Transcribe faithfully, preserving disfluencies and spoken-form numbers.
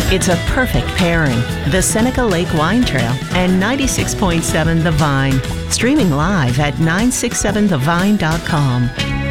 It's a perfect pairing. The Seneca Lake Wine Trail and ninety-six point seven The Vine. Streaming live at nine six seven the vine dot com.